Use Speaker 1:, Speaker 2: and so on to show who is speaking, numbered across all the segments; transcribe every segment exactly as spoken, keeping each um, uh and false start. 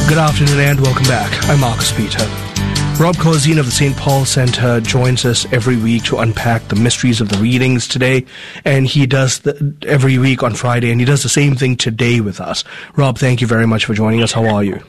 Speaker 1: Good afternoon and welcome back. I'm Marcus Peter. Rob Corzine of the Saint Paul Center joins us every week to unpack the mysteries of the readings today, and he does the, every week on Friday, and he does the same thing today with us. Rob, thank you very much for joining us. How are you?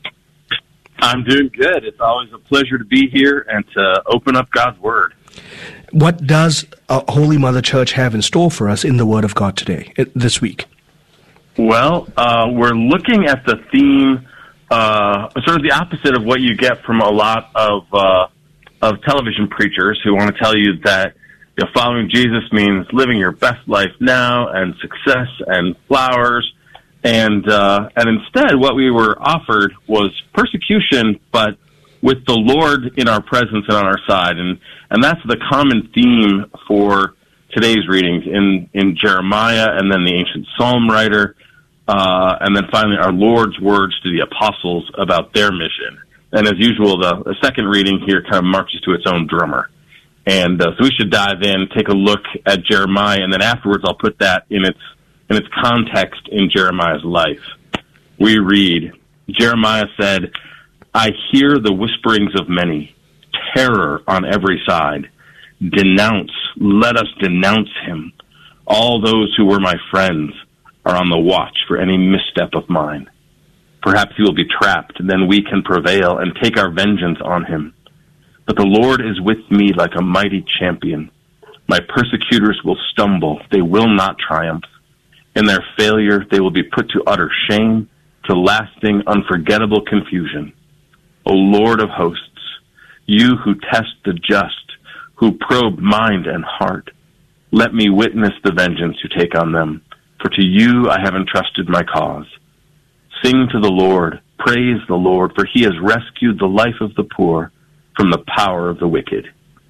Speaker 2: I'm doing good. It's always a pleasure to be here and to open up God's Word.
Speaker 1: What does uh, Holy Mother Church have in store for us in the Word of God today, this week?
Speaker 2: Well, uh, we're looking at the theme, uh, sort of the opposite of what you get from a lot of uh, of television preachers who want to tell you that you know, following Jesus means living your best life now and success and flowers. And uh, and instead, what we were offered was persecution, but with the Lord in our presence and on our side. And, and that's the common theme for today's readings in, in Jeremiah and then the ancient psalm writer. Uh, and then finally, our Lord's words to the apostles about their mission. And as usual, the, the second reading here kind of marches to its own drummer. And uh, so we should dive in, take a look at Jeremiah, and then afterwards I'll put that in its in its context in Jeremiah's life. We read, Jeremiah said, I hear the whisperings of many, terror on every side. Denounce, let us denounce him. All those who were my friends are on the watch for any misstep of mine. Perhaps he will be trapped, then we can prevail and take our vengeance on him. But the Lord is with me like a mighty champion. My persecutors will stumble, they will not triumph. In their failure, they will be put to utter shame, to lasting, unforgettable confusion. O Lord of hosts, you who test the just, who probe mind and heart, let me witness the vengeance you take on them, for to you I have entrusted my cause. Sing to the Lord, praise the Lord, for he has rescued the life of the poor from the power of the wicked.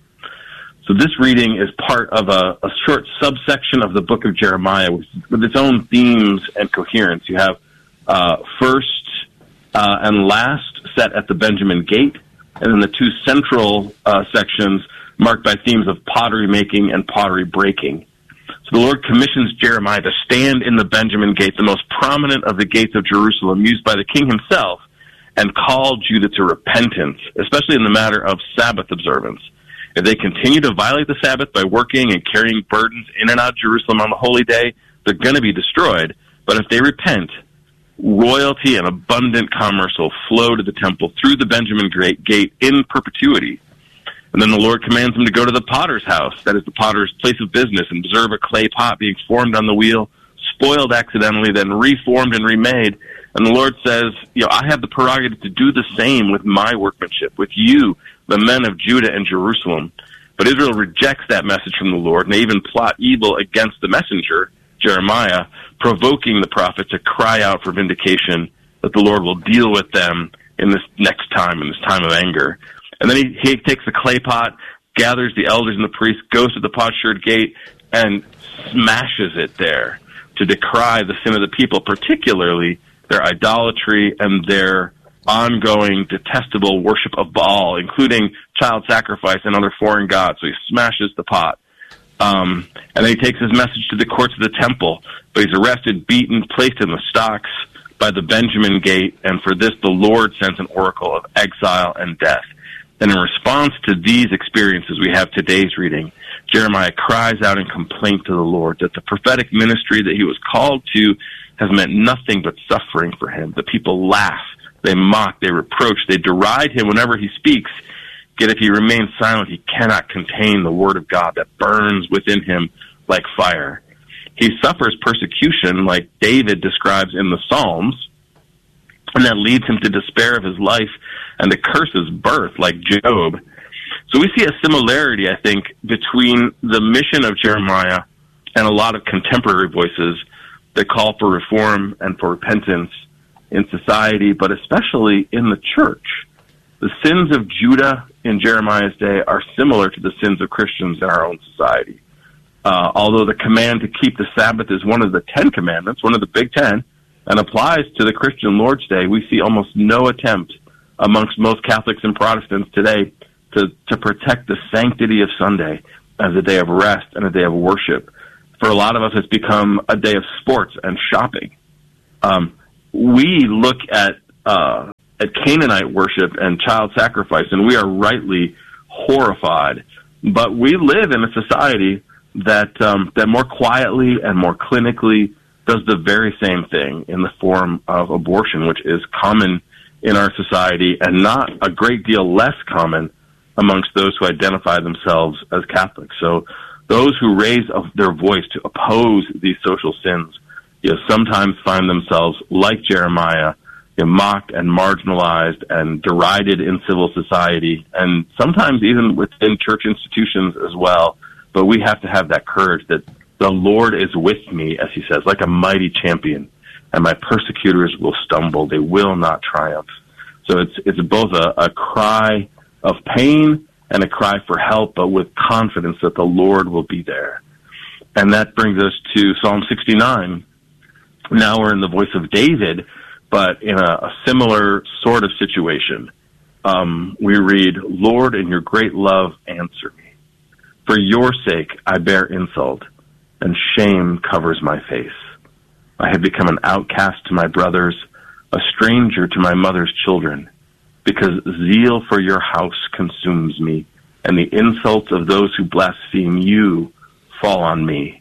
Speaker 2: So this reading is part of a, a short subsection of the book of Jeremiah with, with its own themes and coherence. You have uh, first uh, and last set at the Benjamin Gate, and then the two central uh, sections marked by themes of pottery making and pottery breaking. So the Lord commissions Jeremiah to stand in the Benjamin Gate, the most prominent of the gates of Jerusalem, used by the king himself, and call Judah to repentance, especially in the matter of Sabbath observance. If they continue to violate the Sabbath by working and carrying burdens in and out of Jerusalem on the holy day, they're going to be destroyed. But if they repent, royalty and abundant commerce will flow to the temple through the Benjamin Gate in perpetuity. And then the Lord commands them to go to the potter's house, that is the potter's place of business, and observe a clay pot being formed on the wheel, spoiled accidentally, then reformed and remade. And the Lord says, you know, I have the prerogative to do the same with my workmanship, with you, the men of Judah and Jerusalem. But Israel rejects that message from the Lord, and they even plot evil against the messenger, Jeremiah, provoking the prophet to cry out for vindication, that the Lord will deal with them in this next time, in this time of anger. And then he, he takes the clay pot, gathers the elders and the priests, goes to the potsherd gate, and smashes it there to decry the sin of the people, particularly their idolatry and their ongoing detestable worship of Baal, including child sacrifice and other foreign gods. So he smashes the pot. Um, and then he takes his message to the courts of the temple, but he's arrested, beaten, placed in the stocks by the Benjamin Gate, and for this the Lord sends an oracle of exile and death. And in response to these experiences, we have today's reading. Jeremiah cries out in complaint to the Lord that the prophetic ministry that he was called to has meant nothing but suffering for him. The people laugh, they mock, they reproach, they deride him whenever he speaks. Yet if he remains silent, he cannot contain the word of God that burns within him like fire. He suffers persecution like David describes in the Psalms, and that leads him to despair of his life and to curse his birth like Job. So we see a similarity, I think, between the mission of Jeremiah and a lot of contemporary voices that call for reform and for repentance in society, but especially in the church. The sins of Judah in Jeremiah's day are similar to the sins of Christians in our own society. Uh, although the command to keep the Sabbath is one of the Ten Commandments, one of the Big Ten, and applies to the Christian Lord's Day, we see almost no attempt amongst most Catholics and Protestants today to, to protect the sanctity of Sunday as a day of rest and a day of worship. For a lot of us, it's become a day of sports and shopping. Um, we look at uh, at Canaanite worship and child sacrifice, and we are rightly horrified. But we live in a society that um, that more quietly and more clinically does the very same thing in the form of abortion, which is common in our society and not a great deal less common amongst those who identify themselves as Catholics. So those who raise their voice to oppose these social sins, you know, sometimes find themselves, like Jeremiah, you know, mocked and marginalized and derided in civil society, and sometimes even within church institutions as well. But we have to have that courage that the Lord is with me, as he says, like a mighty champion, and my persecutors will stumble. They will not triumph. So it's it's both a, a cry of pain and a cry for help, but with confidence that the Lord will be there. And that brings us to Psalm sixty-nine. Now we're in the voice of David, but in a, a similar sort of situation. Um, we read, Lord, in your great love, answer me. For your sake, I bear insult, and shame covers my face. I have become an outcast to my brothers, a stranger to my mother's children, because zeal for your house consumes me, and the insults of those who blaspheme you fall on me.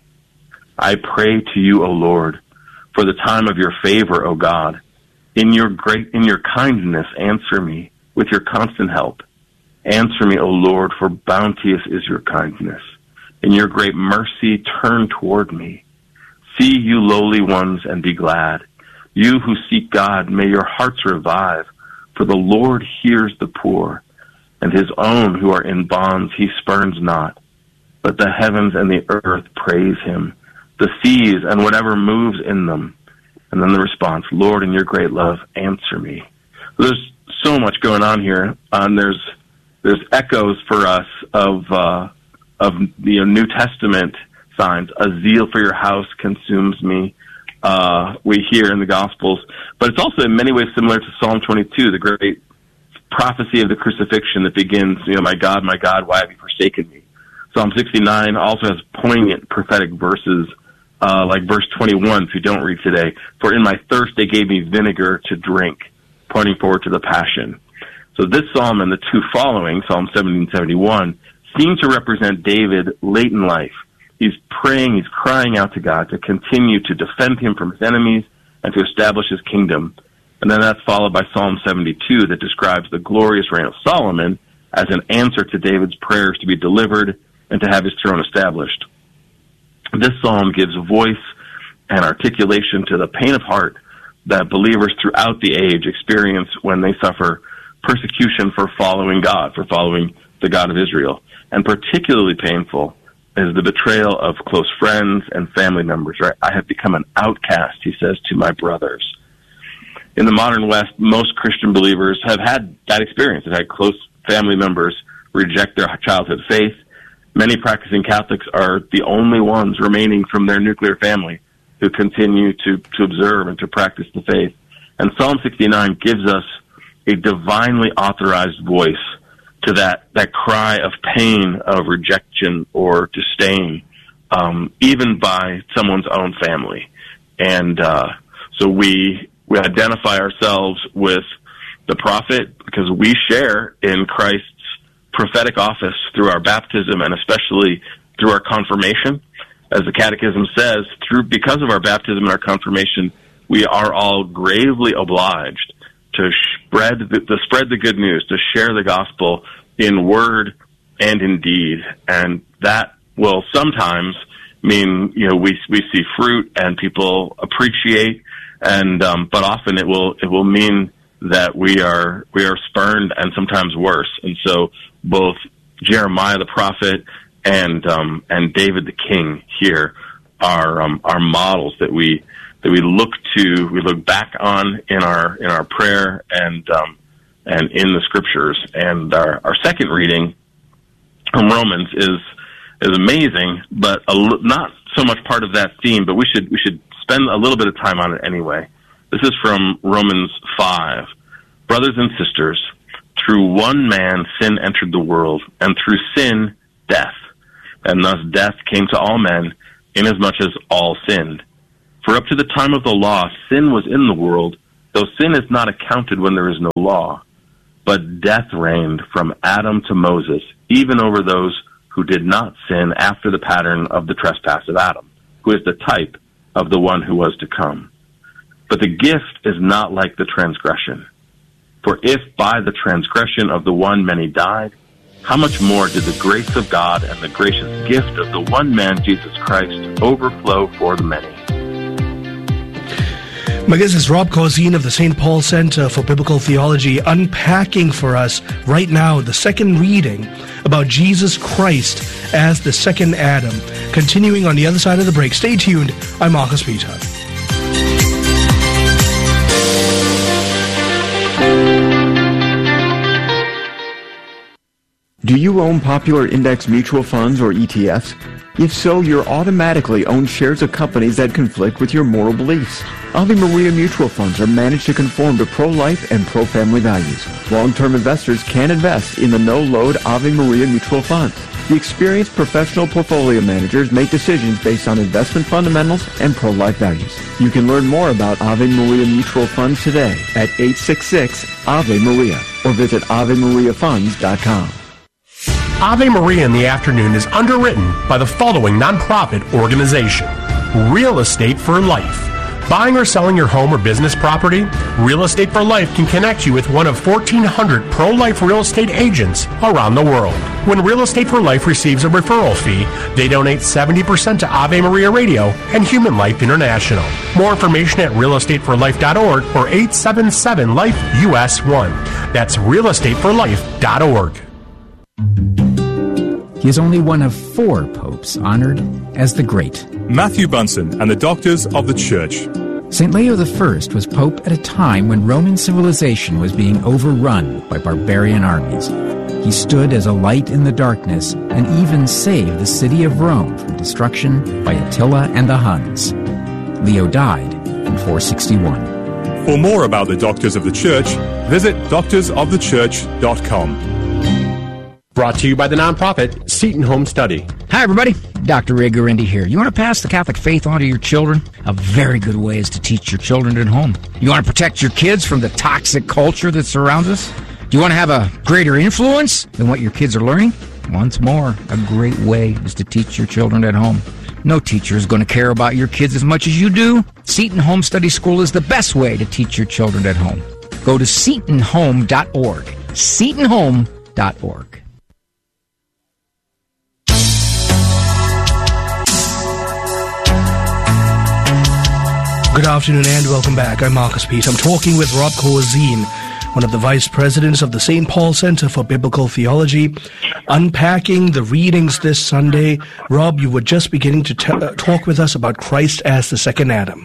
Speaker 2: I pray to you, O Lord, for the time of your favor, O God. In your great, in your kindness, answer me with your constant help. Answer me, O Lord, for bounteous is your kindness. In your great mercy, turn toward me. See, you lowly ones, and be glad. You who seek God, may your hearts revive. For the Lord hears the poor, and his own who are in bonds he spurns not. But the heavens and the earth praise him, the seas and whatever moves in them. And then the response, Lord, in your great love, answer me. There's so much going on here, and there's there's echoes for us of uh, of the New Testament signs. A zeal for your house consumes me. Uh, we hear in the Gospels, but it's also in many ways similar to Psalm twenty-two, the great prophecy of the crucifixion that begins, you know, my God, my God, why have you forsaken me? Psalm sixty-nine also has poignant prophetic verses, uh, like verse twenty-one, if you don't read today, for in my thirst they gave me vinegar to drink, pointing forward to the Passion. So this psalm and the two following, Psalm seventy and seventy-one, seem to represent David late in life. He's praying, he's crying out to God to continue to defend him from his enemies and to establish his kingdom. And then that's followed by Psalm seventy-two that describes the glorious reign of Solomon as an answer to David's prayers to be delivered and to have his throne established. This psalm gives voice and articulation to the pain of heart that believers throughout the age experience when they suffer persecution for following God, for following the God of Israel. And particularly painful is the betrayal of close friends and family members, right? I have become an outcast, he says, to my brothers. In the modern West, most Christian believers have had that experience. They've had close family members reject their childhood faith. Many practicing Catholics are the only ones remaining from their nuclear family who continue to, to observe and to practice the faith. And Psalm sixty-nine gives us a divinely authorized voice to that, that cry of pain, of rejection or disdain, um, even by someone's own family. And uh, so we we identify ourselves with the prophet because we share in Christ's prophetic office through our baptism and especially through our confirmation. As the Catechism says, through because of our baptism and our confirmation, we are all gravely obliged to spread the, to spread the good news, to share the gospel in word and in deed. And that will sometimes mean, you know, we we see fruit and people appreciate, and um, but often it will it will mean that we are we are spurned and sometimes worse. And so both Jeremiah the prophet and um, and David the king here are um, are models that we that we look to, we look back on in our in our prayer and um, and in the scriptures. And our, our second reading from Romans is is amazing, but a, not so much part of that theme. But we should we should spend a little bit of time on it anyway. This is from Romans five. Brothers and sisters, through one man sin entered the world, and through sin death, and thus death came to all men, inasmuch as all sinned. For up to the time of the law, sin was in the world, though sin is not accounted when there is no law, but death reigned from Adam to Moses, even over those who did not sin after the pattern of the trespass of Adam, who is the type of the one who was to come. But the gift is not like the transgression. For if by the transgression of the one many died, how much more did the grace of God and the gracious gift of the one man, Jesus Christ, overflow for the many?
Speaker 1: My guest is Rob Corzine of the Saint Paul Center for Biblical Theology, unpacking for us right now the second reading about Jesus Christ as the second Adam. Continuing on the other side of the break. Stay tuned. I'm Marcus Peter.
Speaker 3: Do you own popular index mutual funds or E T Fs? If so, you're automatically own shares of companies that conflict with your moral beliefs. Ave Maria mutual funds are managed to conform to pro-life and pro-family values. Long-term investors can invest in the no-load Ave Maria mutual funds. The experienced professional portfolio managers make decisions based on investment fundamentals and pro-life values. You can learn more about Ave Maria mutual funds today at eight six six Ave Maria or visit ave maria funds dot com.
Speaker 4: Ave Maria in the Afternoon is underwritten by the following nonprofit organization: Real Estate for Life. Buying or selling your home or business property? Real Estate for Life can connect you with one of fourteen hundred pro-life real estate agents around the world. When Real Estate for Life receives a referral fee, they donate seventy percent to Ave Maria Radio and Human Life International. More information at real estate for life dot org or eight seven seven life U S one. That's real estate for life dot org.
Speaker 5: He is only one of four popes honored as the Great.
Speaker 6: Matthew Bunsen and the Doctors of the Church.
Speaker 5: Saint Leo the First was pope at a time when Roman civilization was being overrun by barbarian armies. He stood as a light in the darkness and even saved the city of Rome from destruction by Attila and the Huns. Leo died in four sixty-one.
Speaker 6: For more about the Doctors of the Church, visit doctors of the church dot com.
Speaker 4: Brought to you by the nonprofit Seton Home Study.
Speaker 7: Hi, everybody. Doctor Ray Gurendi here. You want to pass the Catholic faith on to your children? A very good way is to teach your children at home. You want to protect your kids from the toxic culture that surrounds us? Do you want to have a greater influence than what your kids are learning? Once more, a great way is to teach your children at home. No teacher is going to care about your kids as much as you do. Seton Home Study School is the best way to teach your children at home. Go to seton home dot org. seton home dot org.
Speaker 1: Good afternoon and welcome back. I'm Marcus Peter. I'm talking with Rob Corzine, one of the vice presidents of the Saint Paul Center for Biblical Theology, unpacking the readings this Sunday. Rob, you were just beginning to t- uh, talk with us about Christ as the second Adam.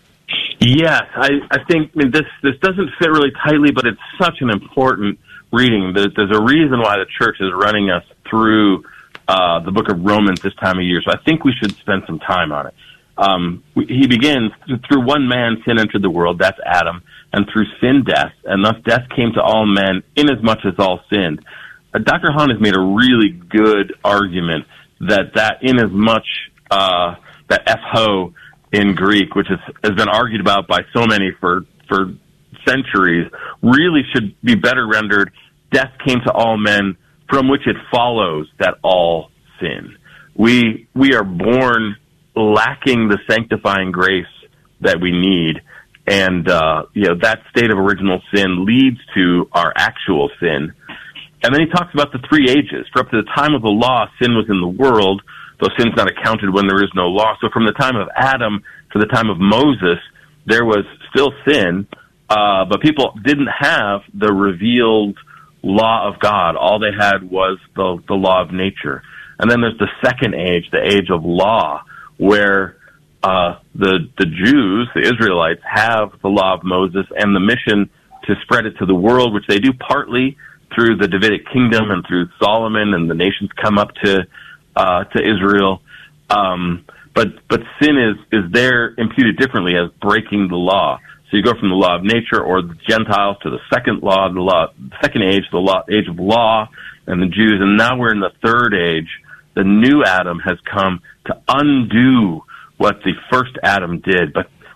Speaker 2: Yes, I, I think I mean, this this doesn't fit really tightly, but it's such an important reading. There's, there's a reason why the church is running us through uh, the book of Romans this time of year, so I think we should spend some time on it. Um, he begins, through one man sin entered the world, that's Adam, and through sin death, and thus death came to all men inasmuch as all sinned. Uh, Doctor Hahn has made a really good argument that that inasmuch, uh, that epho in Greek, which is, has been argued about by so many for, for centuries, really should be better rendered, death came to all men, from which it follows that all sin. We, we are born lacking the sanctifying grace that we need, and uh, you know that state of original sin leads to our actual sin. And then he talks about the three ages. For up to the time of the law, sin was in the world, though sin's not accounted when there is no law. So from the time of Adam to the time of Moses, there was still sin, uh, but people didn't have the revealed law of God. All they had was the, the law of nature. And then there's the second age, the age of law, where uh, the the Jews, the Israelites, have the law of Moses and the mission to spread it to the world, which they do partly through the Davidic kingdom and through Solomon, and the nations come up to uh, to Israel. Um, but but sin is is there imputed differently as breaking the law. So you go from the law of nature or the Gentiles to the second law, the law, the second age, the law, age of law, and the Jews, and now we're in the third age. The new Adam has come to undo what the first Adam did. But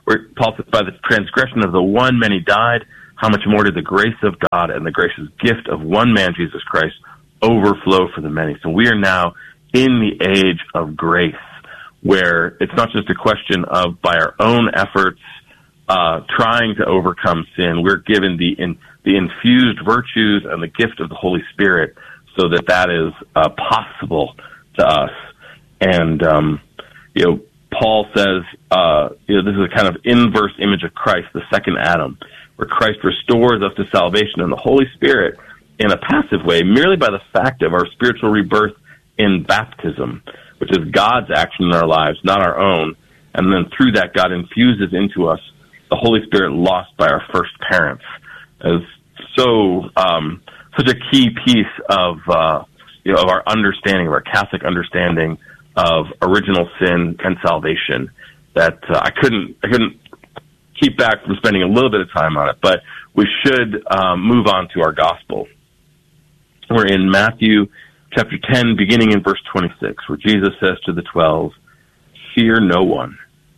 Speaker 2: where Paul says, by the transgression of the one, many died. How much more did the grace of God and the gracious gift of one man, Jesus Christ, overflow for the many? So we are now in the age of grace, where it's not just a question of, by our own efforts, uh, trying to overcome sin. We're given the in, the infused virtues and the gift of the Holy Spirit so that that is uh, possible to us. And, um, you know, Paul says, uh, you know, this is a kind of inverse image of Christ, the second Adam, where Christ restores us to salvation in the Holy Spirit in a passive way, merely by the fact of our spiritual rebirth in baptism, which is God's action in our lives, not our own. And then through that, God infuses into us the Holy Spirit lost by our first parents, as so um, such a key piece of uh, you know of our understanding, of our Catholic understanding of original sin and salvation, that uh, I couldn't I couldn't keep back from spending a little bit of time on it. But we should um, move on to our gospel. We're in Matthew chapter ten, beginning in verse twenty-six, where Jesus says to the twelve, "Fear no one.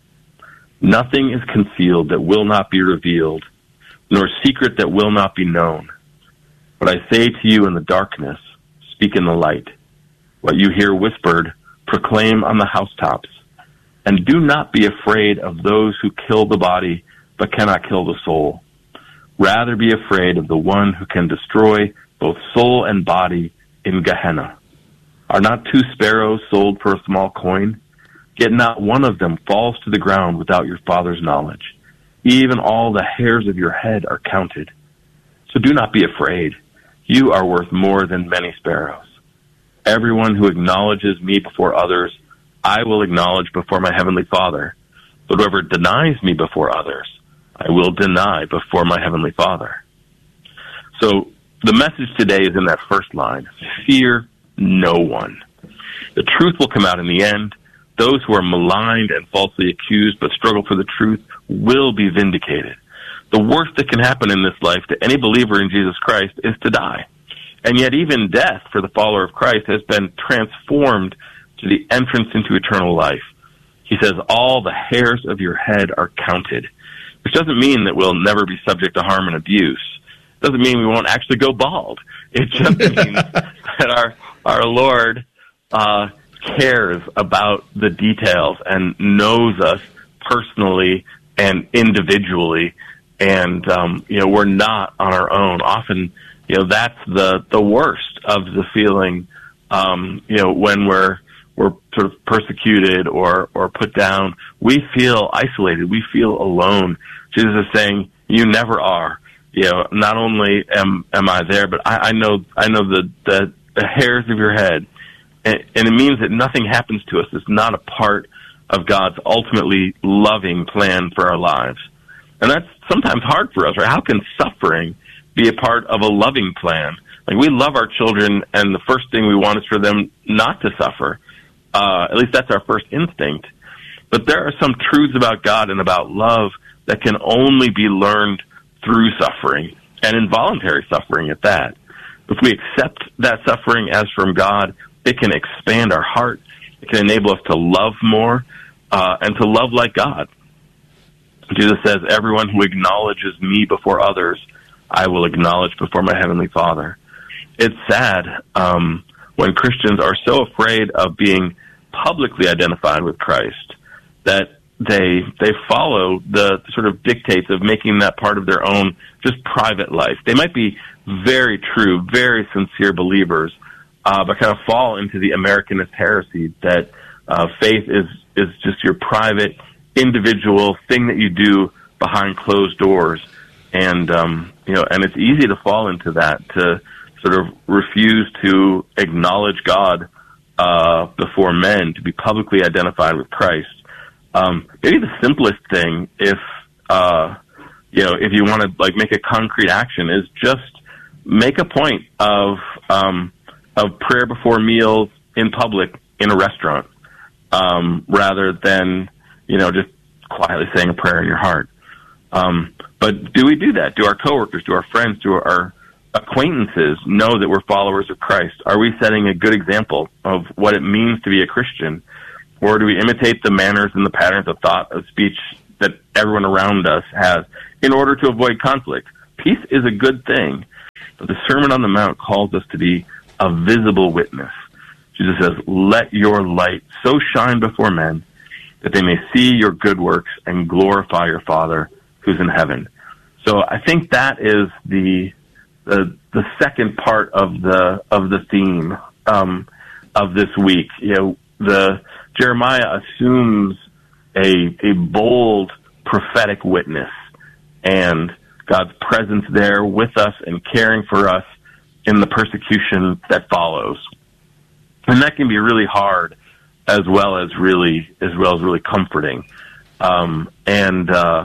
Speaker 2: Nothing is concealed that will not be revealed, nor secret that will not be known. What I say to you in the darkness, speak in the light. What you hear whispered, proclaim on the housetops. And do not be afraid of those who kill the body, but cannot kill the soul. Rather be afraid of the one who can destroy both soul and body in Gehenna. Are not two sparrows sold for a small coin? Yet not one of them falls to the ground without your Father's knowledge. Even all the hairs of your head are counted. So do not be afraid. You are worth more than many sparrows. Everyone who acknowledges me before others, I will acknowledge before my heavenly Father. But whoever denies me before others, I will deny before my heavenly Father." So the message today is in that first line: fear no one. The truth will come out in the end. Those who are maligned and falsely accused but struggle for the truth will be vindicated. The worst that can happen in this life to any believer in Jesus Christ is to die. And yet even death for the follower of Christ has been transformed to the entrance into eternal life. He says all the hairs of your head are counted, which doesn't mean that we'll never be subject to harm and abuse. It doesn't mean we won't actually go bald. It just means that our, our Lord uh, cares about the details and knows us personally and individually. And, um, you know, we're not on our own. Often, you know, that's the, the worst of the feeling, um, you know, when we're, we're sort of persecuted or, or put down. We feel isolated. We feel alone. Jesus is saying, you never are. You know, not only am, am I there, but I, I know, I know the, the, the hairs of your head. And, and it means that nothing happens to us. It's not a part of God's ultimately loving plan for our lives. And that's sometimes hard for us, right? How can suffering be a part of a loving plan? Like, we love our children, and the first thing we want is for them not to suffer. Uh, at least that's our first instinct. But there are some truths about God and about love that can only be learned through suffering, and involuntary suffering at that. If we accept that suffering as from God, it can expand our heart. It can enable us to love more uh, and to love like God. Jesus says, everyone who acknowledges me before others, I will acknowledge before my heavenly Father. It's sad um, when Christians are so afraid of being publicly identified with Christ that they they follow the sort of dictates of making that part of their own just private life. They might be very true, very sincere believers, uh, but kind of fall into the Americanist heresy that uh, faith is is just your private, individual thing that you do behind closed doors. And, um, you know, and it's easy to fall into that, to sort of refuse to acknowledge God uh, before men, to be publicly identified with Christ. Um, maybe the simplest thing, if, uh, you know, if you want to, like, make a concrete action, is just make a point of, um, of prayer before meals in public in a restaurant, um, rather than, you know, just quietly saying a prayer in your heart. Um, but do we do that? Do our coworkers, do our friends, do our acquaintances know that we're followers of Christ? Are we setting a good example of what it means to be a Christian? Or do we imitate the manners and the patterns of thought, of speech that everyone around us has in order to avoid conflict. Peace is a good thing, but the Sermon on the Mount calls us to be a visible witness. Jesus says, let your light so shine before men that they may see your good works and glorify your Father who's in heaven. So I think that is the the, the second part of the of the theme um, of this week. You know, the Jeremiah assumes a a bold prophetic witness and God's presence there with us and caring for us in the persecution that follows. And that can be really hard as well as really as well as really comforting. Um, and uh,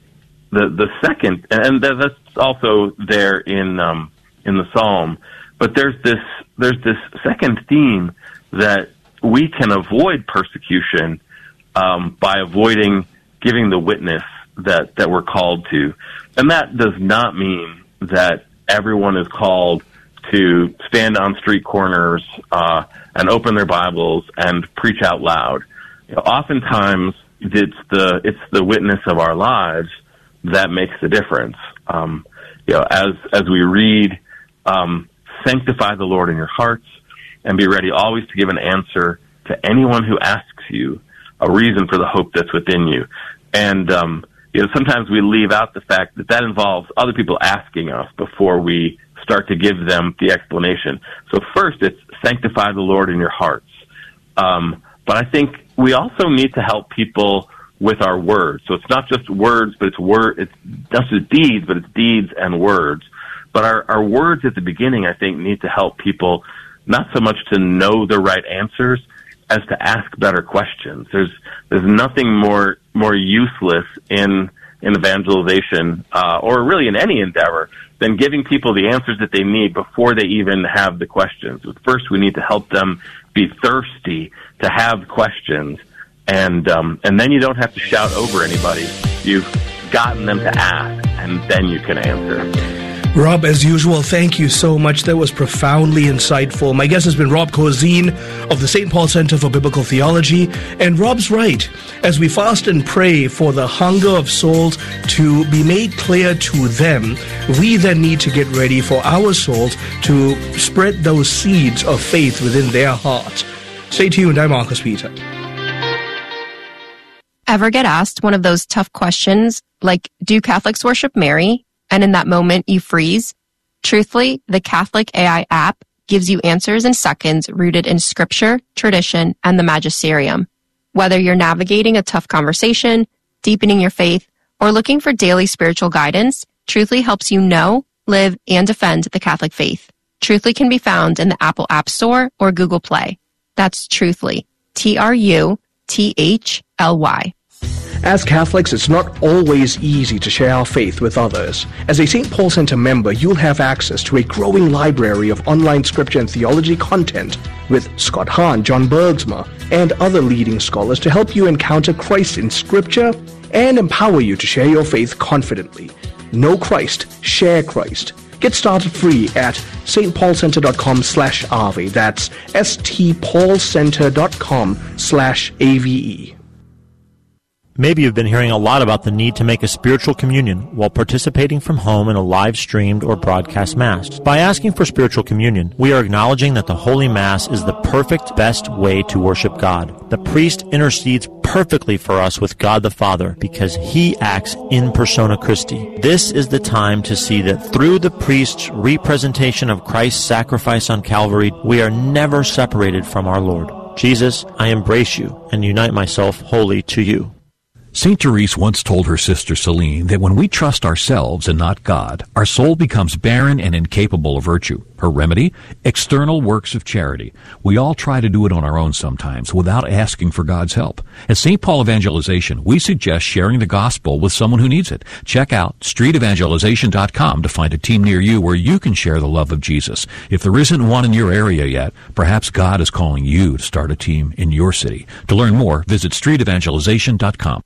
Speaker 2: the the second, and that's also there in um, in the Psalm, but there's this there's this second theme that we can avoid persecution um, by avoiding giving the witness that, that we're called to. And that does not mean that everyone is called to stand on street corners uh, and open their Bibles and preach out loud. You know, oftentimes, it's the it's the witness of our lives that makes the difference. Um, you know, as as we read, um, sanctify the Lord in your hearts, and be ready always to give an answer to anyone who asks you a reason for the hope that's within you. And um, you know, sometimes we leave out the fact that that involves other people asking us before we start to give them the explanation. So first, it's sanctify the Lord in your hearts. Um, but I think we also need to help people with our words. So it's not just words, but it's word. It's not just deeds, but it's deeds and words. But our, our words at the beginning, I think, need to help people not so much to know the right answers as to ask better questions. There's there's nothing more more useless in in evangelization uh, or really in any endeavor than giving people the answers that they need before they even have the questions. First, we need to help them be thirsty to have questions, and um, and then you don't have to shout over anybody. You've gotten them to ask, and then you can answer.
Speaker 1: Rob, as usual, thank you so much. That was profoundly insightful. My guest has been Rob Corzine of the Saint Paul Center for Biblical Theology. And Rob's right. As we fast and pray for the hunger of souls to be made clear to them, we then need to get ready for our souls to spread those seeds of faith within their hearts. Stay tuned. I'm Marcus Peter.
Speaker 8: Ever get asked one of those tough questions like, do Catholics worship Mary? And in that moment, you freeze? Truthfully, the Catholic A I app gives you answers in seconds rooted in scripture, tradition, and the magisterium. Whether you're navigating a tough conversation, deepening your faith, or looking for daily spiritual guidance, Truthfully helps you know, live, and defend the Catholic faith. Truthfully can be found in the Apple App Store or Google Play. That's Truthfully. T R U T H L Y.
Speaker 1: As Catholics, it's not always easy to share our faith with others. As a Saint Paul Center member, you'll have access to a growing library of online scripture and theology content with Scott Hahn, John Bergsma, and other leading scholars to help you encounter Christ in scripture and empower you to share your faith confidently. Know Christ, share Christ. Get started free at stpaulcenter.com slash AVE. That's stpaulcenter.com slash AVE.
Speaker 9: Maybe you've been hearing a lot about the need to make a spiritual communion while participating from home in a live-streamed or broadcast Mass. By asking for spiritual communion, we are acknowledging that the Holy Mass is the perfect, best way to worship God. The priest intercedes perfectly for us with God the Father because he acts in persona Christi. This is the time to see that through the priest's representation of Christ's sacrifice on Calvary, we are never separated from our Lord. Jesus, I embrace you and unite myself wholly to you.
Speaker 10: Saint Therese once told her sister Celine that when we trust ourselves and not God, our soul becomes barren and incapable of virtue. Her remedy? External works of charity. We all try to do it on our own sometimes without asking for God's help. At Saint Paul Evangelization, we suggest sharing the gospel with someone who needs it. Check out street evangelization dot com to find a team near you where you can share the love of Jesus. If there isn't one in your area yet, perhaps God is calling you to start a team in your city. To learn more, visit street evangelization dot com.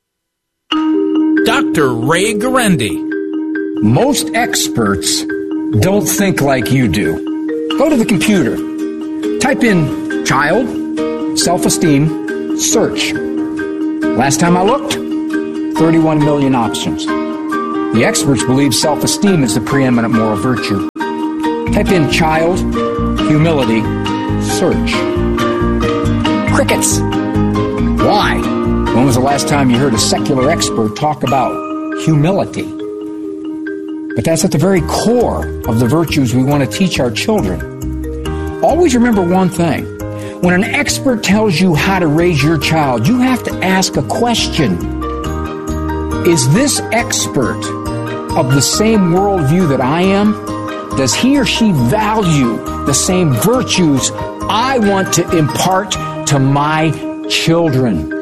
Speaker 5: Doctor Ray Guarendi. Most experts don't think like you do. Go to the computer. Type in child, self-esteem, search. Last time I looked, thirty-one million options. The experts believe self-esteem is the preeminent moral virtue. Type in child, humility, search. Crickets. Why? When was the last time you heard a secular expert talk about humility? But that's at the very core of the virtues we want to teach our children. Always remember one thing. When an expert tells you how to raise your child, you have to ask a question. Is this expert of the same worldview that I am? Does he or she value the same virtues I want to impart to my children?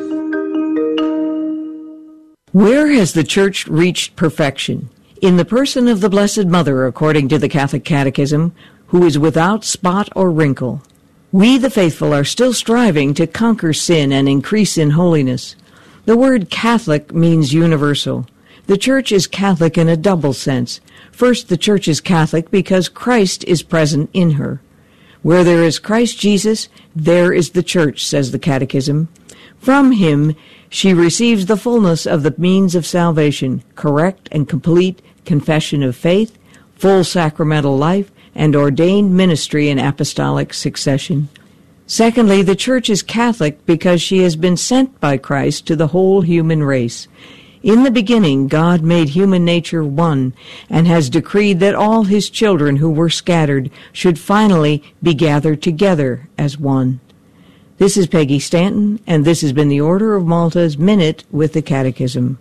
Speaker 11: Where has the Church reached perfection? In the person of the Blessed Mother, according to the Catholic Catechism, who is without spot or wrinkle. We, the faithful, are still striving to conquer sin and increase in holiness. The word Catholic means universal. The Church is Catholic in a double sense. First, the Church is Catholic because Christ is present in her. Where there is Christ Jesus, there is the Church, says the Catechism. From him, she receives the fullness of the means of salvation, correct and complete confession of faith, full sacramental life, and ordained ministry in apostolic succession. Secondly, the Church is Catholic because she has been sent by Christ to the whole human race. In the beginning, God made human nature one and has decreed that all his children who were scattered should finally be gathered together as one. This is Peggy Stanton, and this has been the Order of Malta's Minute with the Catechism.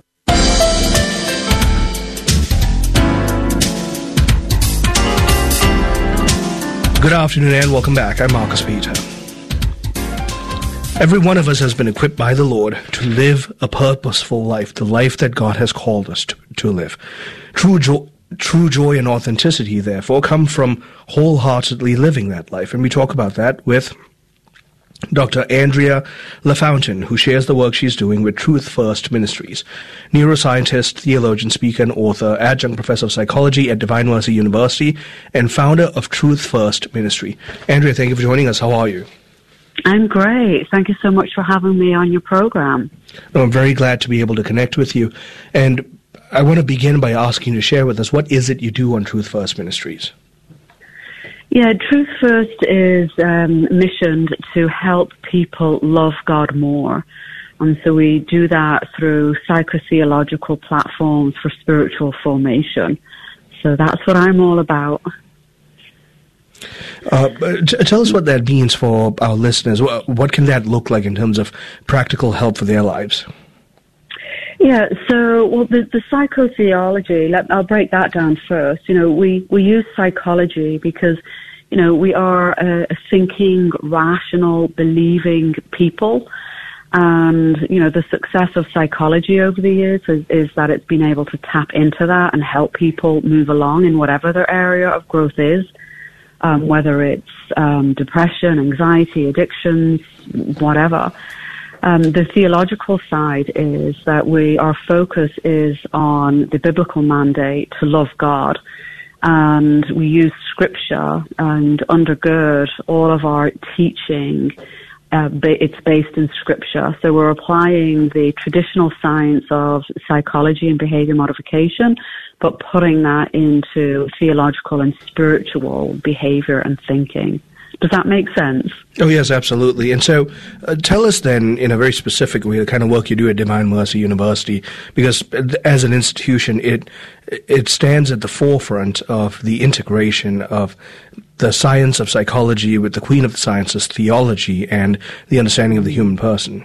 Speaker 1: Good afternoon and welcome back. I'm Marcus Peter. Every one of us has been equipped by the Lord to live a purposeful life, the life that God has called us to, to live. True joy, true joy and authenticity, therefore, come from wholeheartedly living that life. And we talk about that with Doctor Andrea LaFountain, who shares the work she's doing with Truth First Ministries, neuroscientist, theologian, speaker, and author, adjunct professor of psychology at Divine Mercy University, and founder of Truth First Ministry. Andrea, thank you for joining us. How are you?
Speaker 12: I'm great. Thank you so much for having me on your program.
Speaker 1: No, I'm very glad to be able to connect with you. And I want to begin by asking you to share with us, what is it you do on Truth First Ministries?
Speaker 12: Yeah, Truth First is um, missioned to help people love God more. And so we do that through psychotheological platforms for spiritual formation. So that's what I'm all about.
Speaker 1: Uh, t- tell us what that means for our listeners. What, what can that look like in terms of practical help for their lives?
Speaker 12: Yeah, so, well, the, the psychotheology, let, I'll break that down first. You know, we, we use psychology because, you know, we are a, a thinking, rational, believing people. And, you know, the success of psychology over the years is, is that it's been able to tap into that and help people move along in whatever their area of growth is, um, whether it's um, depression, anxiety, addictions, whatever. Um, the theological side is that we, our focus is on the biblical mandate to love God, and we use scripture and undergird all of our teaching. Uh, ba- it's based in scripture, so we're applying the traditional science of psychology and behavior modification, but putting that into theological and spiritual behavior and thinking. Does that make sense?
Speaker 1: Oh, yes, absolutely. And so uh, tell us then, in a very specific way, the kind of work you do at Divine Mercy University, because as an institution, it it stands at the forefront of the integration of the science of psychology with the queen of the sciences, theology, and the understanding of the human person.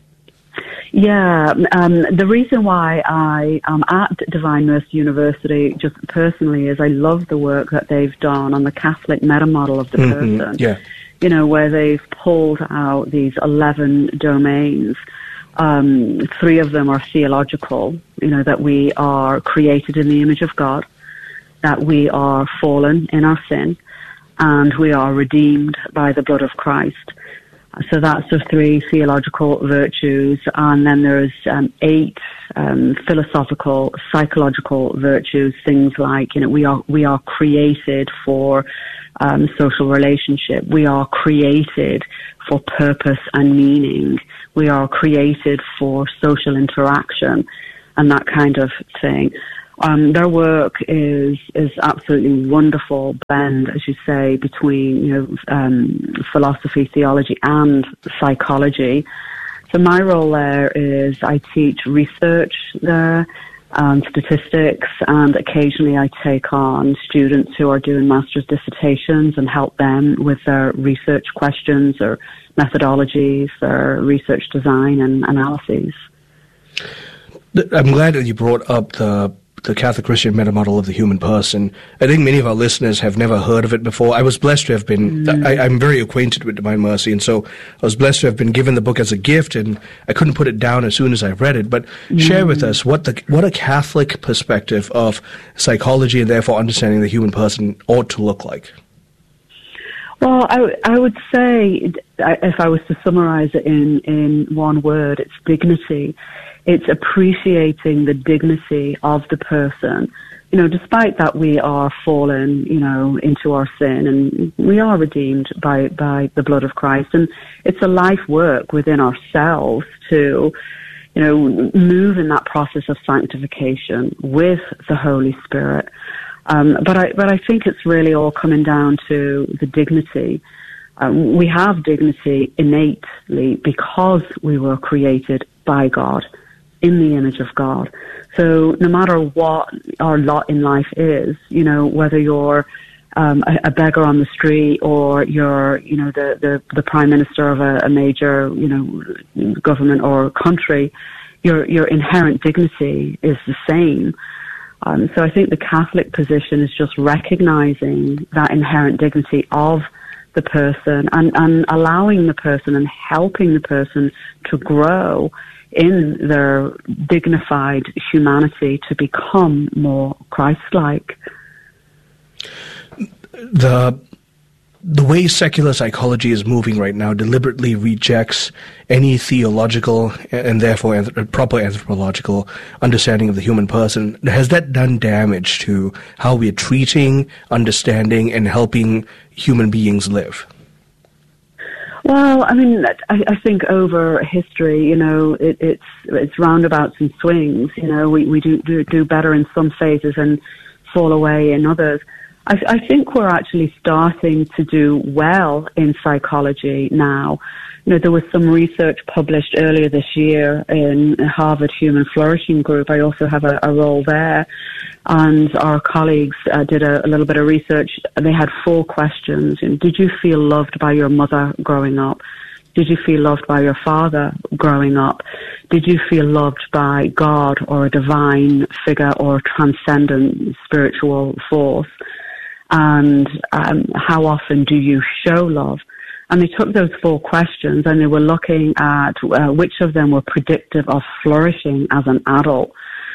Speaker 12: Yeah, um, the reason why I am at Divine Mercy University, just personally, is I love the work that they've done on the Catholic meta model of the
Speaker 1: mm-hmm.
Speaker 12: person.
Speaker 1: Yeah.
Speaker 12: You know, where they've pulled out these eleven domains. Um, three of them are theological, you know, that we are created in the image of God, that we are fallen in our sin, and we are redeemed by the blood of Christ. So that's the three theological virtues, and then there's um, eight um, philosophical, psychological virtues. Things like, you know, we are we are created for um, social relationship. We are created for purpose and meaning. We are created for social interaction. and that kind of thing. Um, their work is is absolutely wonderful blend, as you say, between, you know, um, philosophy, theology, and psychology. So my role there is I teach research there, um, statistics, and occasionally I take on students who are doing master's dissertations and help them with their research questions or methodologies or research design and analyses.
Speaker 1: I'm glad that you brought up the the Catholic Christian meta model of the human person. I think many of our listeners have never heard of it before. I was blessed to have been, mm. I, I'm very acquainted with Divine Mercy, and so I was blessed to have been given the book as a gift, and I couldn't put it down as soon as I read it. But mm. share with us what the what a Catholic perspective of psychology and therefore understanding the human person ought to look like.
Speaker 12: Well, I, I would say, if I was to summarize it in, in one word, it's dignity. It's appreciating the dignity of the person. You know, despite that we are fallen, you know, into our sin, and we are redeemed by, by the blood of Christ. And it's a life work within ourselves to, you know, move in that process of sanctification with the Holy Spirit. Um, but I, but I think it's really all coming down to the dignity. Um, we have dignity innately because we were created by God, in the image of God. So no matter what our lot in life is, you know, whether you're um, a, a beggar on the street or you're, you know, the, the, the prime minister of a, a major, you know, government or country, your your inherent dignity is the same. Um, so I think the Catholic position is just recognizing that inherent dignity of the person and, and allowing the person and helping the person to grow in their dignified humanity to become more Christ-like.
Speaker 1: The the way secular psychology is moving right now deliberately rejects any theological and therefore anth- proper anthropological understanding of the human person. Has that done damage to how we are treating, understanding, and helping human beings live?
Speaker 12: Well, I mean, I, I think over history, you know, it, it's it's roundabouts and swings. You know, we, we do, do do better in some phases and fall away in others. I, I think we're actually starting to do well in psychology now. You know, there was some research published earlier this year in Harvard Human Flourishing Group. I also have a, a role there. And our colleagues uh, did a, a little bit of research. They had four questions. Did you feel loved by your mother growing up? Did you feel loved by your father growing up? Did you feel loved by God or a divine figure or transcendent spiritual force? And um, how often do you show love? And they took those four questions and they were looking at uh, which of them were predictive of flourishing as an adult.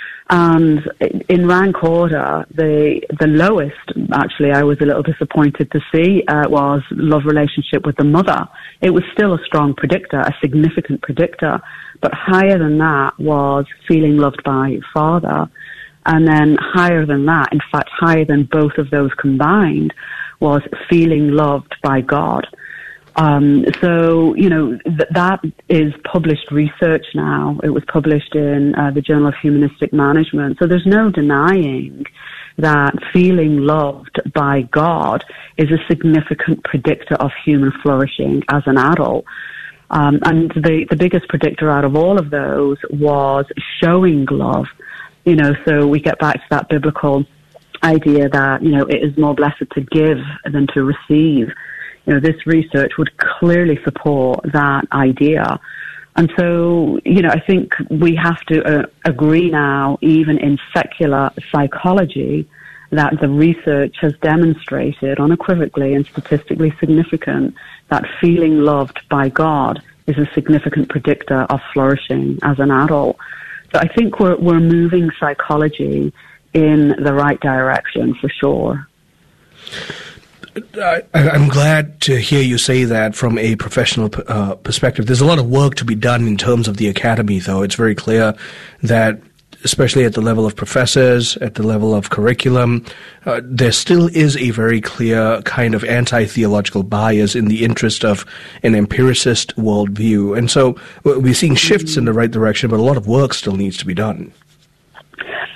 Speaker 12: And in rank order, the the lowest, actually, I was a little disappointed to see, uh, was love relationship with the mother. It was still a strong predictor, a significant predictor, but higher than that was feeling loved by father. And then higher than that, in fact, higher than both of those combined, was feeling loved by God. Um, so, you know, th- that is published research now. It was published in uh, the Journal of Humanistic Management. So there's no denying that feeling loved by God is a significant predictor of human flourishing as an adult. Um, and the, the biggest predictor out of all of those was showing love. You know, so we get back to that biblical idea that, you know, it is more blessed to give than to receive. You know, this research would clearly support that idea. And so, you know, I think we have to uh, agree now, even in secular psychology, that the research has demonstrated unequivocally and statistically significant that feeling loved by God is a significant predictor of flourishing as an adult. So I think we're we're moving psychology in the right direction for sure.
Speaker 1: I, I'm glad to hear you say that from a professional uh, perspective. There's a lot of work to be done in terms of the academy, though. It's very clear that, especially at the level of professors, at the level of curriculum, uh, there still is a very clear kind of anti-theological bias in the interest of an empiricist worldview. And so we're seeing shifts in the right direction, but a lot of work still needs to be done.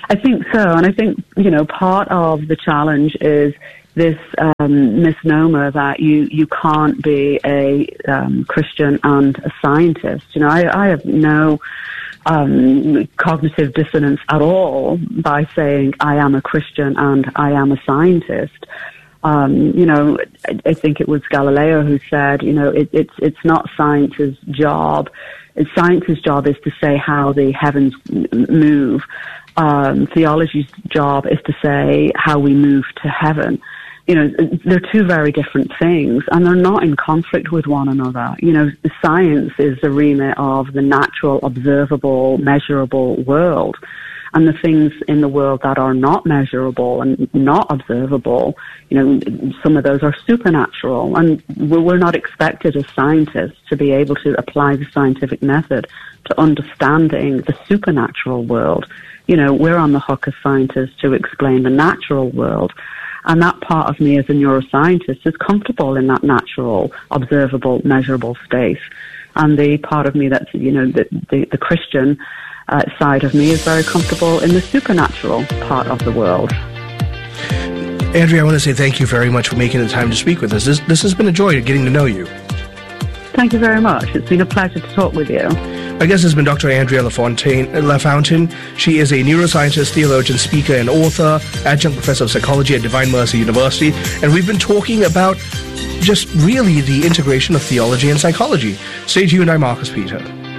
Speaker 12: I think so. And I think, you know, part of the challenge is this um, misnomer that you, you can't be a um, Christian and a scientist. You know, I, I have no um, cognitive dissonance at all by saying I am a Christian and I am a scientist. Um, you know, I, I think it was Galileo who said, you know, it, it's it's not science's job. It's science's job is to say how the heavens move. Um, theology's job is to say how we move to heaven. You know, they're two very different things, and they're not in conflict with one another. You know, science is the remit of the natural, observable, measurable world. And the things in the world that are not measurable and not observable, you know, some of those are supernatural. And we're not expected as scientists to be able to apply the scientific method to understanding the supernatural world. You know, we're on the hook as scientists to explain the natural world. And that part of me as a neuroscientist is comfortable in that natural, observable, measurable space. And the part of me that's, you know, the, the, the Christian uh, side of me is very comfortable in the supernatural part of the world.
Speaker 1: Andrea, I want to say thank you very much for making the time to speak with us. This, this has been a joy getting to know you.
Speaker 12: Thank you very much. It's been a pleasure to talk with you.
Speaker 1: My guest has been Doctor Andrea LaFontaine. LaFountain. She is a neuroscientist, theologian, speaker, and author, adjunct professor of psychology at Divine Mercy University. And we've been talking about just really the integration of theology and psychology. Stay tuned. I'm Marcus Peter.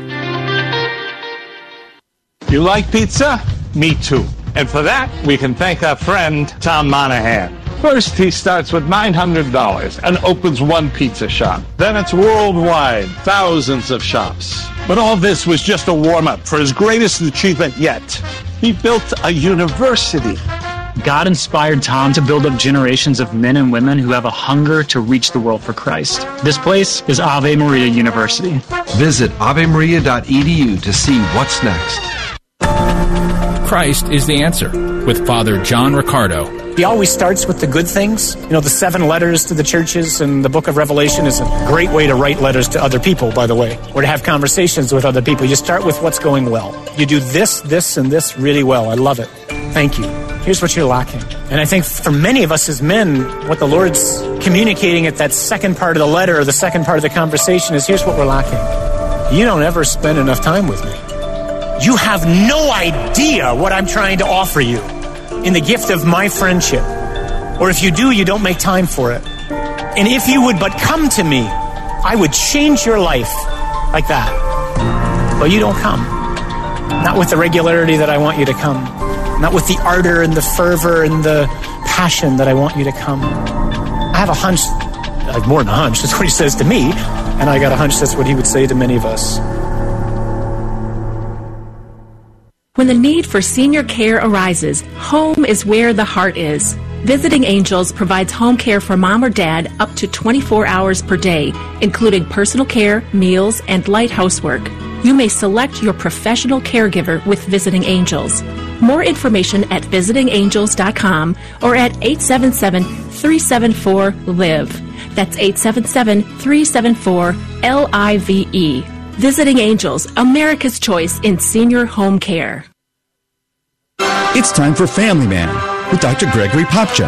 Speaker 13: You like pizza? Me too. And for that, we can thank our friend, Tom Monahan. First, he starts with nine hundred dollars and opens one pizza shop. Then it's worldwide, thousands of shops. But all this was just a warm-up for his greatest achievement yet. He built a university.
Speaker 14: God inspired Tom to build up generations of men and women who have a hunger to reach the world for Christ. This place is Ave Maria University.
Speaker 15: Visit ave maria dot e d u to see what's next.
Speaker 16: Christ is the answer with Father John Riccardo.
Speaker 17: He always starts with the good things. You know, the seven letters to the churches and the book of Revelation is a great way to write letters to other people, by the way, or to have conversations with other people. You start with what's going well. You do this, this, and this really well. I love it. Thank you. Here's what you're lacking. And I think for many of us as men, what the Lord's communicating at that second part of the letter or the second part of the conversation is, here's what we're lacking. You don't ever spend enough time with me. You have no idea what I'm trying to offer you in the gift of my friendship. Or if you do, you don't make time for it. And if you would but come to me, I would change your life like that. But you don't come. Not with the regularity that I want you to come. Not with the ardor and the fervor and the passion that I want you to come. I have a hunch, like more than a hunch, that's what he says to me, and I got a hunch that's what he would say to many of us.
Speaker 18: When the need for senior care arises, home is where the heart is. Visiting Angels provides home care for mom or dad up to twenty-four hours per day, including personal care, meals, and light housework. You may select your professional caregiver with Visiting Angels. More information at visiting angels dot com or at eight seven seven, three seven four, L I V E. That's eight seven seven, three seven four, L I V E. Visiting Angels, America's choice in senior home care.
Speaker 19: It's time for Family Man with Doctor Gregory Popcak.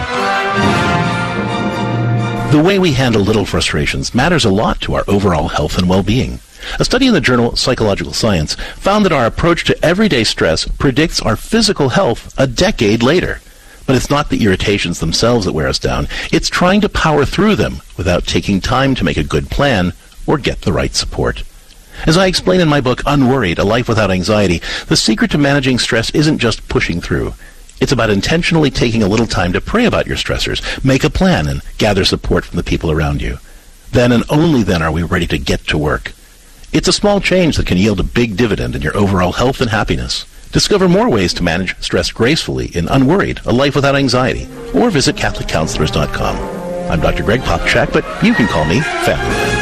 Speaker 20: The way we handle little frustrations matters a lot to our overall health and well-being. A study in the journal Psychological Science found that our approach to everyday stress predicts our physical health a decade later. But it's not the irritations themselves that wear us down. It's trying to power through them without taking time to make a good plan or get the right support. As I explain in my book, Unworried, A Life Without Anxiety, the secret to managing stress isn't just pushing through. It's about intentionally taking a little time to pray about your stressors, make a plan, and gather support from the people around you. Then and only then are we ready to get to work. It's a small change that can yield a big dividend in your overall health and happiness. Discover more ways to manage stress gracefully in Unworried, A Life Without Anxiety, or visit Catholic Counselors dot com. I'm Doctor Greg Popcak, but you can call me Family Man.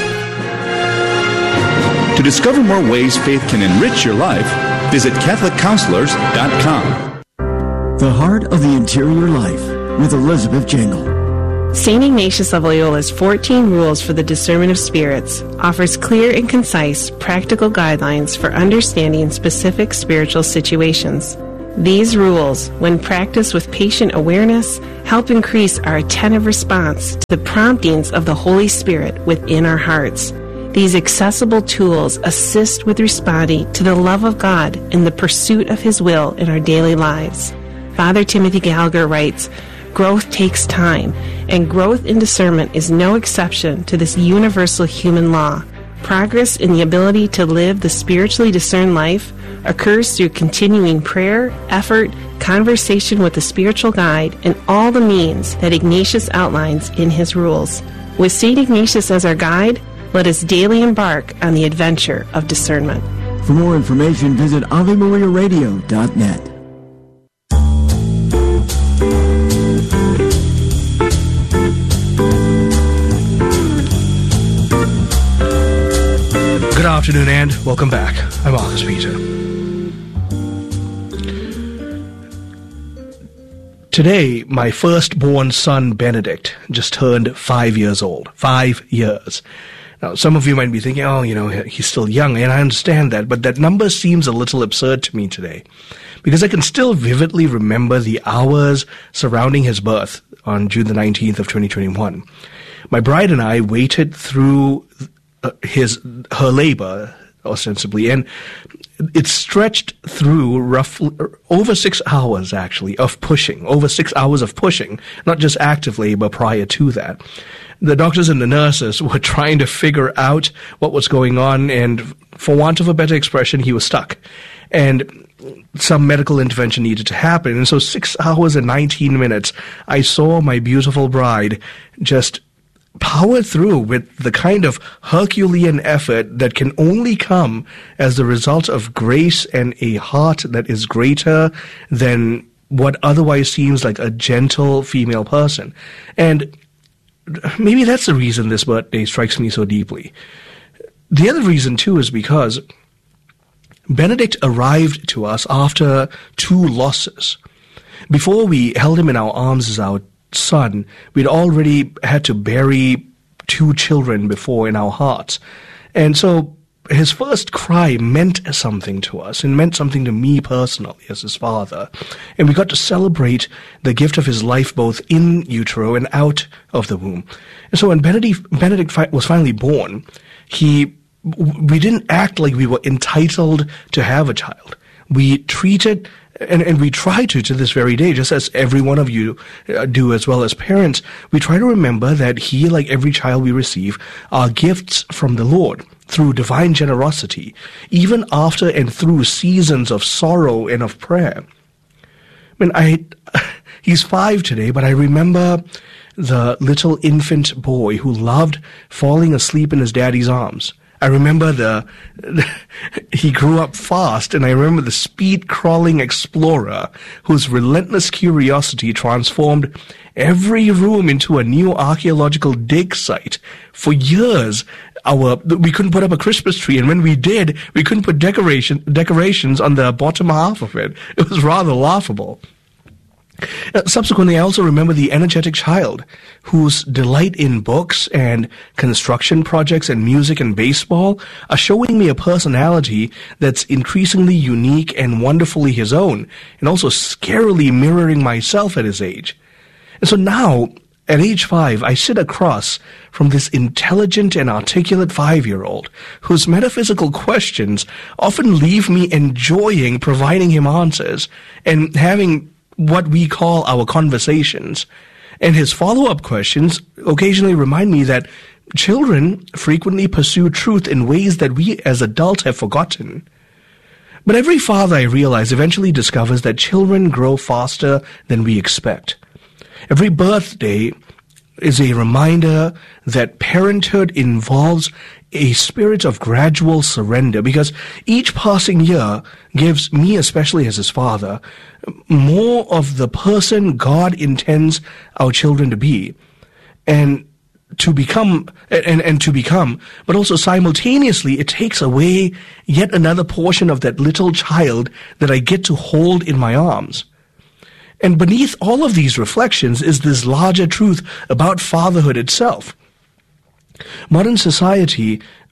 Speaker 19: To discover more ways faith can enrich your life, visit Catholic Counselors dot com.
Speaker 3: The Heart of the Interior Life with Elizabeth Jangle.
Speaker 21: Saint Ignatius of Loyola's fourteen Rules for the Discernment of Spirits offers clear and concise, practical guidelines for understanding specific spiritual situations. These rules, when practiced with patient awareness, help increase our attentive response to the promptings of the Holy Spirit within our hearts. These accessible tools assist with responding to the love of God in the pursuit of His will in our daily lives. Father Timothy Gallagher writes, "Growth takes time, and growth in discernment is no exception to this universal human law. Progress in the ability to live the spiritually discerned life occurs through continuing prayer, effort, conversation with the spiritual guide, and all the means that Ignatius outlines in his rules. With Saint Ignatius as our guide, let us daily embark on the adventure of discernment."
Speaker 11: For more information, visit Ave Maria Radio dot net.
Speaker 1: Good afternoon and welcome back. I'm Marcus Peter. Today, my firstborn son, Benedict, just turned five years old. Five years. Now, some of you might be thinking, oh, you know, he's still young, and I understand that, but that number seems a little absurd to me today, because I can still vividly remember the hours surrounding his birth on June the nineteenth of twenty twenty-one. My bride and I waited through uh, his her labor, ostensibly, and it stretched through roughly over six hours, actually, of pushing, over six hours of pushing, not just active labor prior to that. The doctors and the nurses were trying to figure out what was going on, and for want of a better expression, he was stuck. And some medical intervention needed to happen. And so six hours and nineteen minutes, I saw my beautiful bride just power through with the kind of Herculean effort that can only come as the result of grace and a heart that is greater than what otherwise seems like a gentle female person. And maybe that's the reason this birthday strikes me so deeply. The other reason, too, is because Benedict arrived to us after two losses. Before we held him in our arms as our son, we'd already had to bury two children before in our hearts. And so his first cry meant something to us, and meant something to me personally as his father. And we got to celebrate the gift of his life both in utero and out of the womb. And so when Benedict, Benedict fi- was finally born, he we didn't act like we were entitled to have a child. We treated And, and we try to, to this very day, just as every one of you uh, do as well as parents, we try to remember that he, like every child we receive, are gifts from the Lord through divine generosity, even after and through seasons of sorrow and of prayer. I mean, I, he's five today, but I remember the little infant boy who loved falling asleep in his daddy's arms. I remember the, he grew up fast, and I remember the speed-crawling explorer whose relentless curiosity transformed every room into a new archaeological dig site. For years, our, we couldn't put up a Christmas tree, and when we did, we couldn't put decoration, decorations on the bottom half of it. It was rather laughable. Uh, subsequently, I also remember the energetic child whose delight in books and construction projects and music and baseball are showing me a personality that's increasingly unique and wonderfully his own, and also scarily mirroring myself at his age. And so now, at age five, I sit across from this intelligent and articulate five-year-old whose metaphysical questions often leave me enjoying providing him answers and having what we call our conversations. And his follow-up questions occasionally remind me that children frequently pursue truth in ways that we as adults have forgotten. But every father, I realize, eventually discovers that children grow faster than we expect. Every birthday is a reminder that parenthood involves a spirit of gradual surrender, because each passing year gives me, especially as his father, more of the person God intends our children to be, and to become, and, and to become, but also simultaneously it takes away yet another portion of that little child that I get to hold in my arms. And beneath all of these reflections is this larger truth about fatherhood itself. Modern society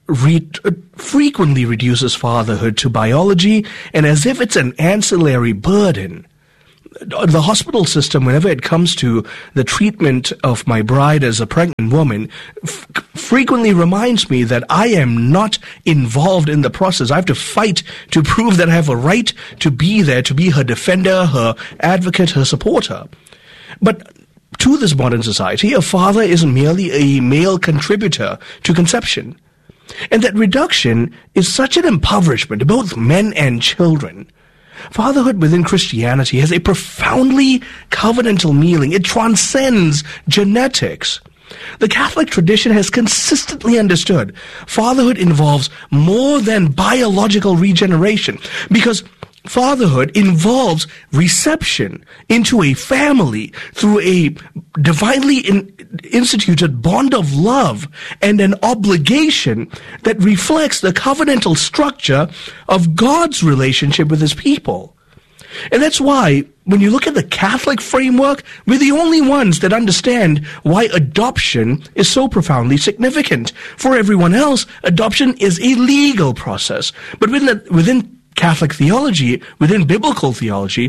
Speaker 1: re- frequently reduces fatherhood to biology and as if it's an ancillary burden. The hospital system, whenever it comes to the treatment of my bride as a pregnant woman, f- frequently reminds me that I am not involved in the process. I have to fight to prove that I have a right to be there, to be her defender, her advocate, her supporter. But to this modern society, a father is merely a male contributor to conception. And that reduction is such an impoverishment to both men and children. Fatherhood within Christianity has a profoundly covenantal meaning. It transcends genetics. The Catholic tradition has consistently understood fatherhood involves more than biological regeneration, because fatherhood involves reception into a family through a divinely in, instituted bond of love and an obligation that reflects the covenantal structure of God's relationship with his people. And that's why, when you look at the Catholic framework, we're the only ones that understand why adoption is so profoundly significant. For everyone else, adoption is a legal process. But within, the, within Catholic theology, within biblical theology,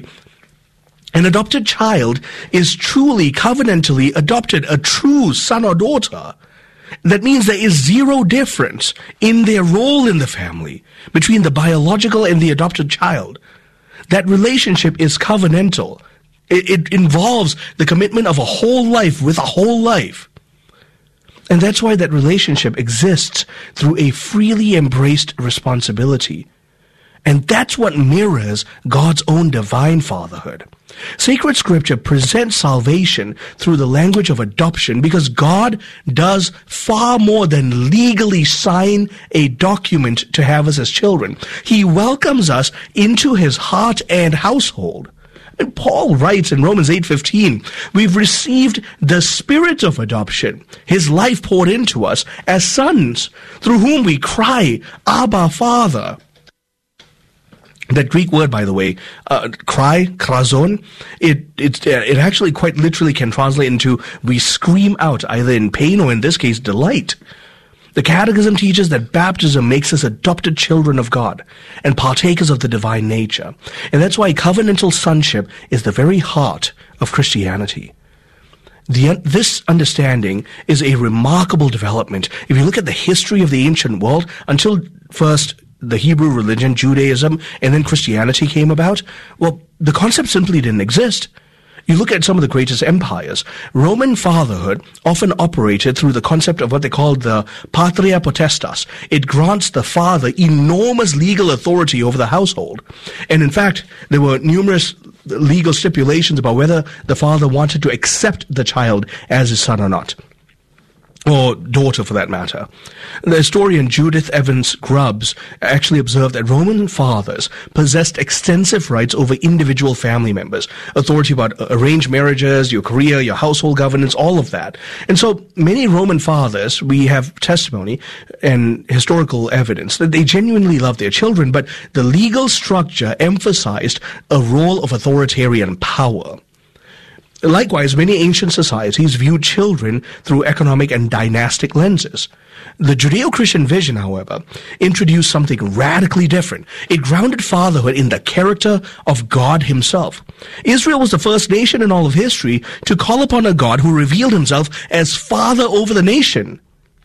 Speaker 1: an adopted child is truly covenantally adopted, a true son or daughter. That means there is zero difference in their role in the family between the biological and the adopted child. That relationship is covenantal. It, it involves the commitment of a whole life with a whole life. And that's why that relationship exists through a freely embraced responsibility. And that's what mirrors God's own divine fatherhood. Sacred Scripture presents salvation through the language of adoption because God does far more than legally sign a document to have us as children. He welcomes us into his heart and household. And Paul writes in Romans eight fifteen, we've received the spirit of adoption, his life poured into us as sons, through whom we cry, Abba, Father. That Greek word, by the way, uh, cry, krazon, it, it, it actually quite literally can translate into we scream out, either in pain or in this case, delight. The Catechism teaches that baptism makes us adopted children of God and partakers of the divine nature. And that's why covenantal sonship is the very heart of Christianity. The, this understanding is a remarkable development. If you look at the history of the ancient world, until first the Hebrew religion, Judaism, and then Christianity came about, well, the concept simply didn't exist. You look at some of the greatest empires. Roman fatherhood often operated through the concept of what they called the patria potestas. It grants the father enormous legal authority over the household. And in fact, there were numerous legal stipulations about whether the father wanted to accept the child as his son or not. Or daughter, for that matter. The historian Judith Evans Grubbs actually observed that Roman fathers possessed extensive rights over individual family members, authority about arranged marriages, your career, your household governance, all of that. And so many Roman fathers, we have testimony and historical evidence that they genuinely loved their children, but the legal structure emphasized a role of authoritarian power. Likewise, many ancient societies viewed children through economic and dynastic lenses. The Judeo-Christian vision, however, introduced something radically different. It grounded fatherhood in the character of God himself. Israel was the first nation in all of history to call upon a God who revealed himself as Father over the nation.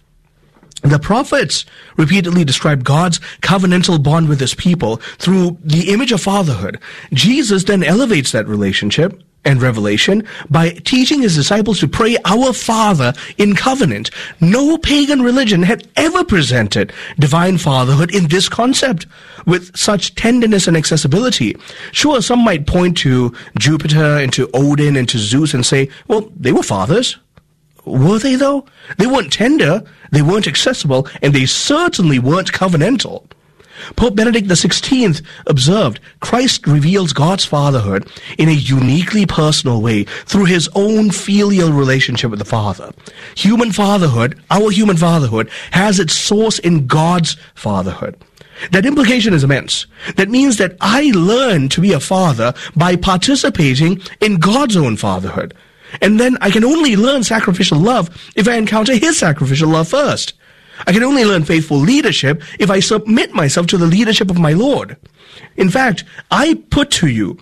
Speaker 1: The prophets repeatedly described God's covenantal bond with his people through the image of fatherhood. Jesus then elevates that relationship and revelation by teaching his disciples to pray, Our Father in covenant. No pagan religion had ever presented divine fatherhood in this concept with such tenderness and accessibility. Sure, some might point to Jupiter and to Odin and to Zeus and say, well, they were fathers. Were they, though? They weren't tender, they weren't accessible, and they certainly weren't covenantal. Pope Benedict the sixteenth observed, Christ reveals God's fatherhood in a uniquely personal way through his own filial relationship with the Father. Human fatherhood, our human fatherhood, has its source in God's fatherhood. That implication is immense. That means that I learn to be a father by participating in God's own fatherhood. And then I can only learn sacrificial love if I encounter his sacrificial love first. I can only learn faithful leadership if I submit myself to the leadership of my Lord. In fact, I put to you,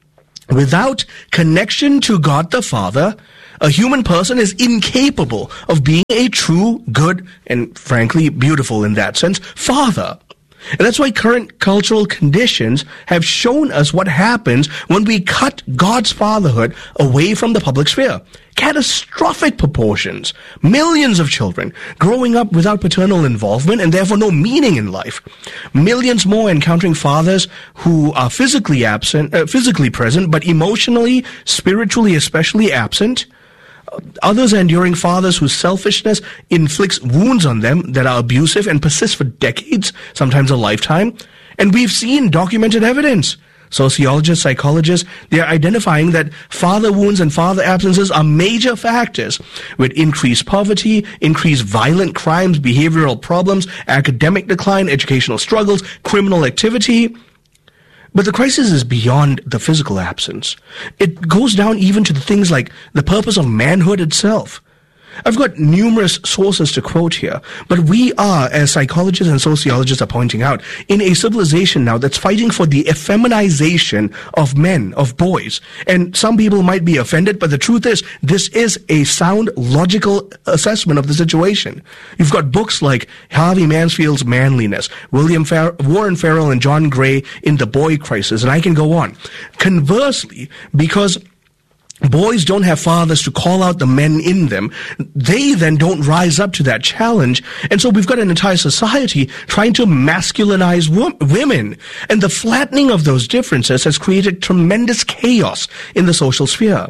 Speaker 1: without connection to God the Father, a human person is incapable of being a true, good, and frankly, beautiful in that sense, father. And that's why current cultural conditions have shown us what happens when we cut God's fatherhood away from the public sphere. Catastrophic proportions. Millions of children growing up without paternal involvement and therefore no meaning in life. Millions more encountering fathers who are physically absent, uh, physically present, but emotionally, spiritually especially absent. Others are enduring fathers whose selfishness inflicts wounds on them that are abusive and persist for decades, sometimes a lifetime. And we've seen documented evidence. Sociologists, psychologists, they are identifying that father wounds and father absences are major factors with increased poverty, increased violent crimes, behavioral problems, academic decline, educational struggles, criminal activity. But the crisis is beyond the physical absence. It goes down even to the things like the purpose of manhood itself. I've got numerous sources to quote here, but we are, as psychologists and sociologists are pointing out, in a civilization now that's fighting for the effeminization of men, of boys. And some people might be offended, but the truth is, this is a sound, logical assessment of the situation. You've got books like Harvey Mansfield's Manliness, William Far- Warren Farrell and John Gray in The Boy Crisis, and I can go on. Conversely, because boys don't have fathers to call out the men in them, they then don't rise up to that challenge. And so we've got an entire society trying to masculinize wo- women. And the flattening of those differences has created tremendous chaos in the social sphere.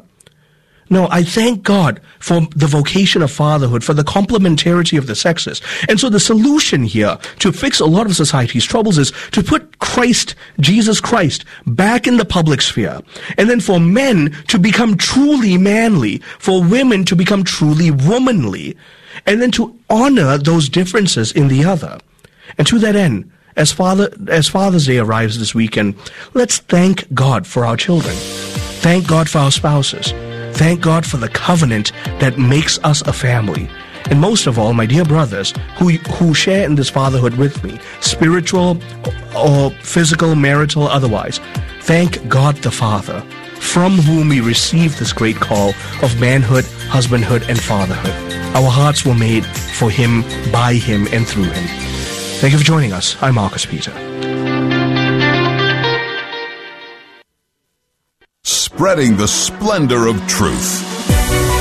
Speaker 1: No, I thank God for the vocation of fatherhood, for the complementarity of the sexes. And so the solution here to fix a lot of society's troubles is to put Christ, Jesus Christ, back in the public sphere. And then for men to become truly manly, for women to become truly womanly, and then to honor those differences in the other. And to that end, as Father, as Father's Day arrives this weekend, let's thank God for our children. Thank God for our spouses. Thank God for the covenant that makes us a family. And most of all, my dear brothers, who who share in this fatherhood with me, spiritual or physical, marital, otherwise, thank God the Father, from whom we receive this great call of manhood, husbandhood, and fatherhood. Our hearts were made for Him, by Him, and through Him. Thank you for joining us. I'm Marcus Peter.
Speaker 6: Spreading the splendor of truth.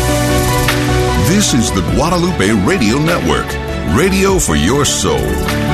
Speaker 6: This is the Guadalupe Radio Network, radio for your soul.